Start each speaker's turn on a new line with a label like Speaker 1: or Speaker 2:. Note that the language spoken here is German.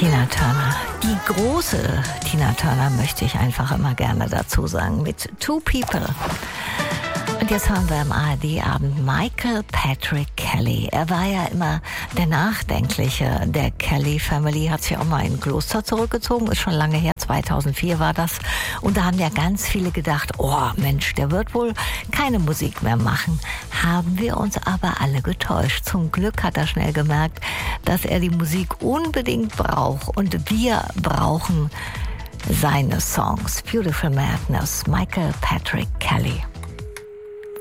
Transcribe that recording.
Speaker 1: Tina Turner. Die große Tina Turner möchte ich einfach immer gerne dazu sagen, mit Two People. Und jetzt hören wir im ARD-Abend Michael Patrick Kelly. Er war ja immer der Nachdenkliche der Kelly Family, hat sich auch mal in ein Kloster zurückgezogen, ist schon lange her, 2004 war das. Und da haben ja ganz viele gedacht, oh Mensch, der wird wohl keine Musik mehr machen. Haben wir uns aber alle getäuscht. Zum Glück hat er schnell gemerkt, dass er die Musik unbedingt braucht. Und wir brauchen seine Songs. Beautiful Madness, Michael Patrick Kelly.